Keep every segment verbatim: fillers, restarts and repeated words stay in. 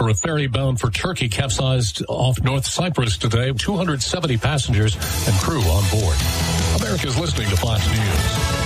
after a ferry bound for Turkey capsized off North Cyprus today. two hundred seventy passengers and crew on board. America's listening to Fox News.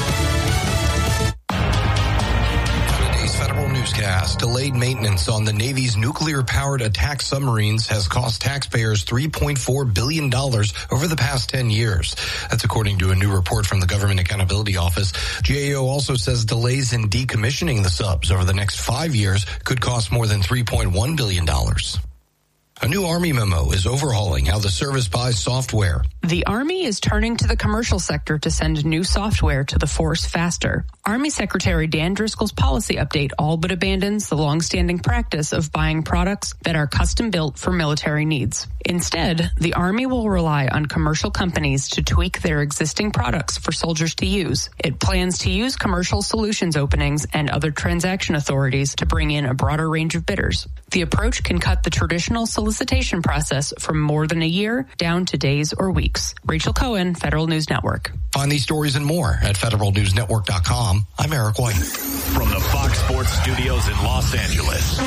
Newscast. Delayed maintenance on the Navy's nuclear-powered attack submarines has cost taxpayers three point four billion dollars over the past ten years. That's according to a new report from the Government Accountability Office. G A O also says delays in decommissioning the subs over the next five years could cost more than three point one billion dollars. A new Army memo is overhauling how the service buys software. The Army is turning to the commercial sector to send new software to the force faster. Army Secretary Dan Driscoll's policy update all but abandons the longstanding practice of buying products that are custom-built for military needs. Instead, the Army will rely on commercial companies to tweak their existing products for soldiers to use. It plans to use commercial solutions openings and other transaction authorities to bring in a broader range of bidders. The approach can cut the traditional solicitation process from more than a year down to days or weeks. Rachel Cohen, Federal News Network. Find these stories and more at federal news network dot com. I'm Eric White. From the Fox Sports Studios in Los Angeles,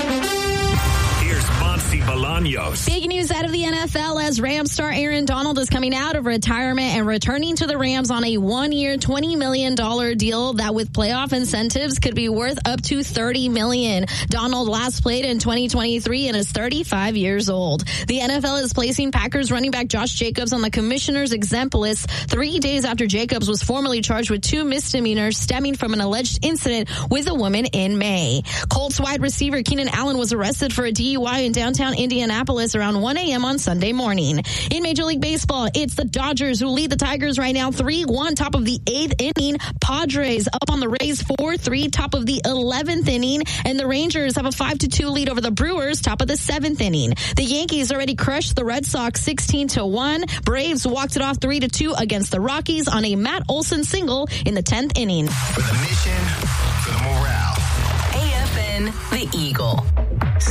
here's Monty Bolaños. Big news out of the N F L as Rams star Aaron Donald is coming out of retirement and returning to the Rams on a one-year, twenty million dollars deal that with playoff incentives could be worth up to thirty million dollars. Donald last played in twenty twenty-three and is thirty-five years old. The N F L is placing Packers running back Josh Jacobs on the commissioner's exempt list three days after Jacobs was formally charged with two misdemeanors stemming from an alleged incident with a woman in May. Colts wide receiver Keenan Allen was arrested for a D U I in downtown Indianapolis around one a.m. on Sunday morning. In Major League Baseball, it's the Dodgers who lead the Tigers right now three one, top of the eighth inning. Padres up on the Rays four three, top of the eleventh inning. And the Rangers have a five to two lead over the Brewers, top of the seventh inning. The Yankees already crushed the Red Sox sixteen to one. Braves walked it off three to two against the Rockies on a Matt Olson single in the tenth inning. For the mission